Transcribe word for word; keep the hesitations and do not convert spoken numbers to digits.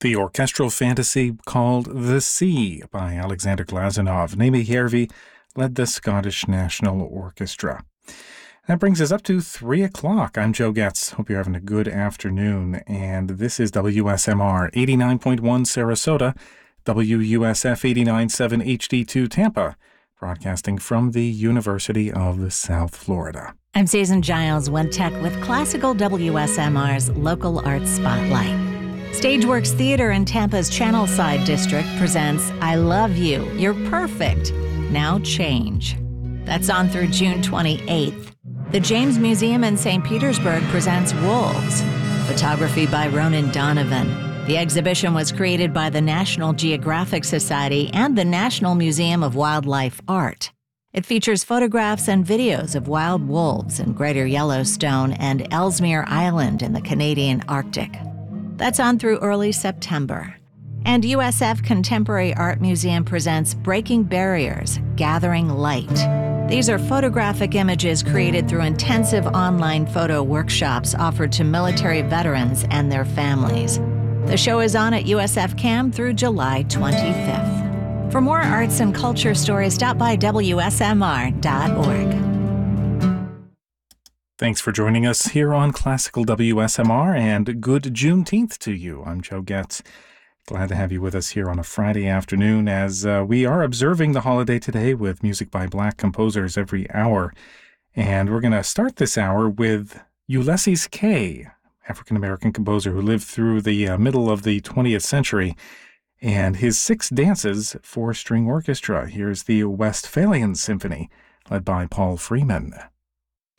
The orchestral fantasy called The Sea by Alexander Glazunov. Naimi Järvi led the Scottish National Orchestra. That brings us up to three o'clock. I'm Joe Getz. Hope you're having a good afternoon. And this is W S M R eighty-nine point one Sarasota, W U S F eighty-nine point seven H D two Tampa, broadcasting from the University of South Florida. I'm Susan Giles, One Tech, with Classical W S M R's Local Arts Spotlight. Stageworks Theater in Tampa's Channelside District presents I Love You, You're Perfect, Now Change. That's on through June twenty-eighth. The James Museum in Saint Petersburg presents Wolves, photography by Ronan Donovan. The exhibition was created by the National Geographic Society and the National Museum of Wildlife Art. It features photographs and videos of wild wolves in Greater Yellowstone and Ellesmere Island in the Canadian Arctic. That's on through early September. And U S F Contemporary Art Museum presents Breaking Barriers, Gathering Light. These are photographic images created through intensive online photo workshops offered to military veterans and their families. The show is on at U S F Cam through July twenty-fifth. For more arts and culture stories, stop by W S M R dot org. Thanks for joining us here on Classical W S M R, and good Juneteenth to you. I'm Joe Getz. Glad to have you with us here on a Friday afternoon as uh, we are observing the holiday today with music by Black composers every hour. And we're going to start this hour with Ulysses Kay, African-American composer who lived through the uh, middle of the twentieth century, and his six dances for string orchestra. Here's the Westphalian Symphony, led by Paul Freeman.